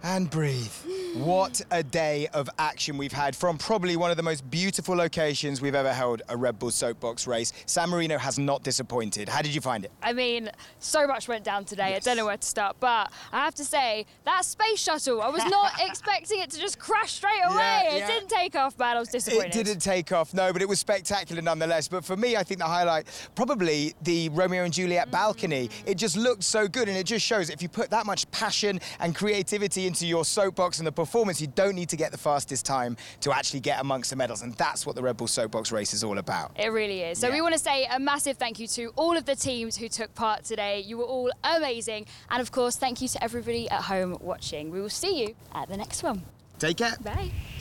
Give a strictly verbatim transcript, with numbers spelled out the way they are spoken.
And breathe. What a day of action we've had from probably one of the most beautiful locations we've ever held a Red Bull Soapbox race. San Marino has not disappointed. How did you find it? I mean, so much went down today. Yes. I don't know where to start, but I have to say, that space shuttle, I was not expecting it to just crash straight away. Yeah, yeah. It didn't take off, man. I was disappointed. It didn't take off, no, but it was spectacular nonetheless. But for me, I think the highlight, probably the Romeo and Juliet balcony. Mm. It just looked so good, and it just shows if you put that much passion and creativity into your soapbox and the performance, you don't need to get the fastest time to actually get amongst the medals, and that's what the Red Bull Soapbox race is all about. It really is. So yeah. We want to say a massive thank you to all of the teams who took part today. You were all amazing, and of course thank you to everybody at home watching. We will see you at the next one. Take care. Bye.